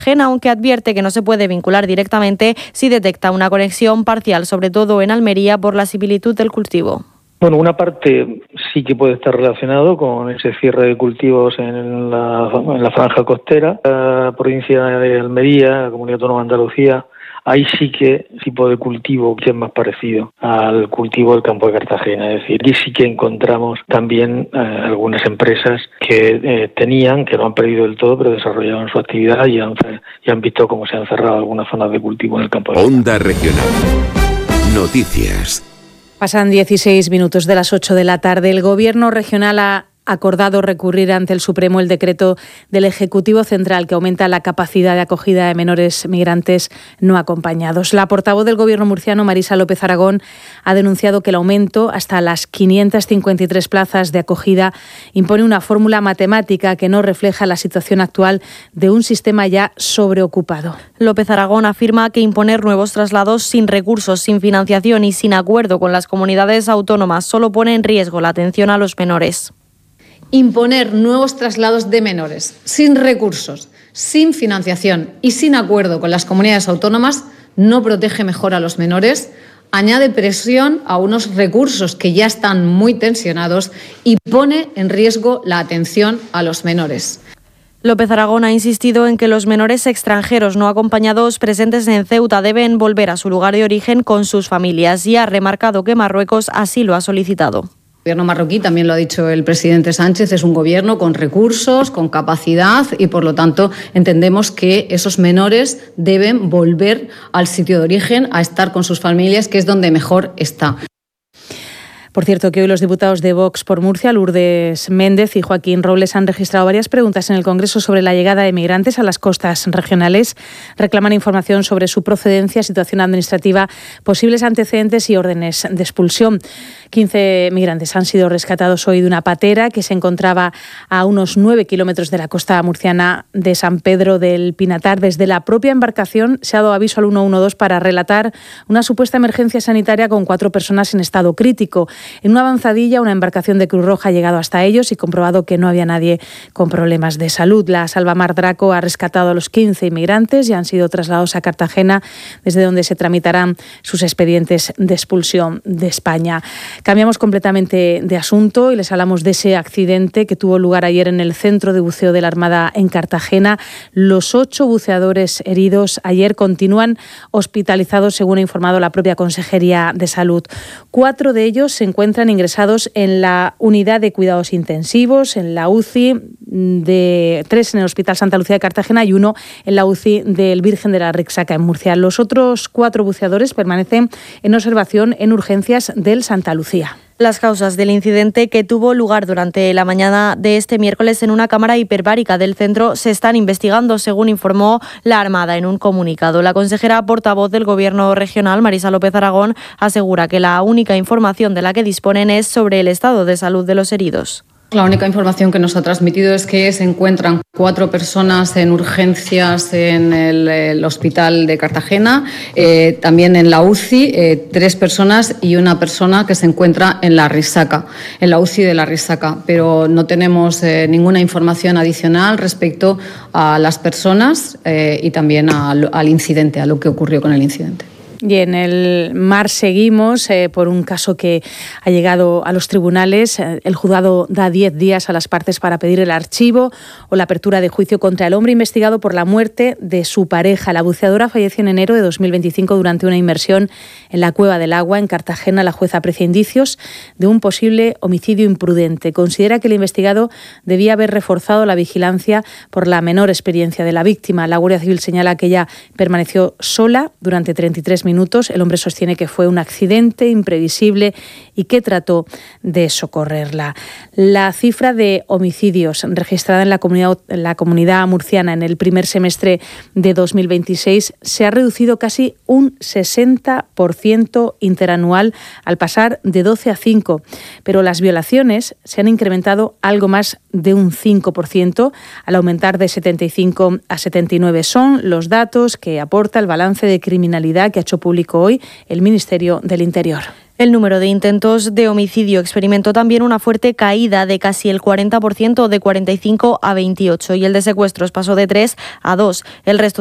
aunque advierte que no se puede vincular directamente si detecta una conexión parcial, sobre todo en Almería, por la similitud del cultivo. Bueno, una parte sí que puede estar relacionado con ese cierre de cultivos en la franja costera, la provincia de Almería, la Comunidad Autónoma de Andalucía. Ahí sí que el tipo de cultivo que es más parecido al cultivo del campo de Cartagena. Es decir, aquí sí que encontramos también algunas empresas que que no han perdido del todo, pero desarrollaban su actividad y han visto cómo se han cerrado algunas zonas de cultivo en el campo de Onda Regional. Noticias. Pasan 16 minutos de las 8 de la tarde. El Gobierno regional ha acordado recurrir ante el Supremo el decreto del Ejecutivo Central que aumenta la capacidad de acogida de menores migrantes no acompañados. La portavoz del Gobierno murciano, Marisa López Aragón, ha denunciado que el aumento hasta las 553 plazas de acogida impone una fórmula matemática que no refleja la situación actual de un sistema ya sobreocupado. López Aragón afirma que imponer nuevos traslados sin recursos, sin financiación y sin acuerdo con las comunidades autónomas solo pone en riesgo la atención a los menores. Imponer nuevos traslados de menores sin recursos, sin financiación y sin acuerdo con las comunidades autónomas no protege mejor a los menores, añade presión a unos recursos que ya están muy tensionados y pone en riesgo la atención a los menores. López Aragón ha insistido en que los menores extranjeros no acompañados presentes en Ceuta deben volver a su lugar de origen con sus familias y ha remarcado que Marruecos así lo ha solicitado. El gobierno marroquí, también lo ha dicho el presidente Sánchez, es un gobierno con recursos, con capacidad y, por lo tanto, entendemos que esos menores deben volver al sitio de origen, a estar con sus familias, que es donde mejor está. Por cierto, que hoy los diputados de Vox por Murcia, Lourdes Méndez y Joaquín Robles, han registrado varias preguntas en el Congreso sobre la llegada de migrantes a las costas regionales. Reclaman información sobre su procedencia, situación administrativa, posibles antecedentes y órdenes de expulsión. 15 migrantes han sido rescatados hoy de una patera que se encontraba a unos 9 kilómetros de la costa murciana de San Pedro del Pinatar. Desde la propia embarcación se ha dado aviso al 112 para relatar una supuesta emergencia sanitaria con 4 personas en estado crítico. En una avanzadilla, una embarcación de Cruz Roja ha llegado hasta ellos y comprobado que no había nadie con problemas de salud. La Salvamar Draco ha rescatado a los 15 inmigrantes y han sido trasladados a Cartagena, desde donde se tramitarán sus expedientes de expulsión de España. Cambiamos completamente de asunto y les hablamos de ese accidente que tuvo lugar ayer en el Centro de Buceo de la Armada en Cartagena. Los 8 buceadores heridos ayer continúan hospitalizados, según ha informado la propia Consejería de Salud. 4 de ellos se encuentran ingresados en la unidad de cuidados intensivos, en la UCI, 3 en el Hospital Santa Lucía de Cartagena y 1 en la UCI del Virgen de la Rixaca en Murcia. Los otros 4 buceadores permanecen en observación en urgencias del Santa Lucía. Las causas del incidente que tuvo lugar durante la mañana de este miércoles en una cámara hiperbárica del centro se están investigando, según informó la Armada en un comunicado. La consejera portavoz del Gobierno regional, Marisa López Aragón, asegura que la única información de la que disponen es sobre el estado de salud de los heridos. La única información que nos ha transmitido es que se encuentran 4 personas en urgencias en el hospital de Cartagena, también en la UCI, 3 personas y una persona que se encuentra en la Risaca, en la UCI de la Risaca, pero no tenemos ninguna información adicional respecto a las personas y también al incidente, a lo que ocurrió con el incidente. Y en el mar seguimos por un caso que ha llegado a los tribunales. El juzgado da 10 días a las partes para pedir el archivo o la apertura de juicio contra el hombre investigado por la muerte de su pareja. La buceadora falleció en enero de 2025 durante una inmersión en la Cueva del Agua, en Cartagena. La jueza aprecia indicios de un posible homicidio imprudente. Considera que el investigado debía haber reforzado la vigilancia por la menor experiencia de la víctima. La Guardia Civil señala que ella permaneció sola durante 33 minutos. El hombre sostiene que fue un accidente imprevisible y que trató de socorrerla. La cifra de homicidios registrada en la comunidad murciana en el primer semestre de 2026 se ha reducido casi un 60% interanual al pasar de 12 a 5, pero las violaciones se han incrementado algo más de un 5% al aumentar de 75 a 79. Son los datos que aporta el balance de criminalidad que ha hecho público hoy el Ministerio del Interior. El número de intentos de homicidio experimentó también una fuerte caída de casi el 40%, de 45 a 28, y el de secuestros pasó de 3 a 2. El resto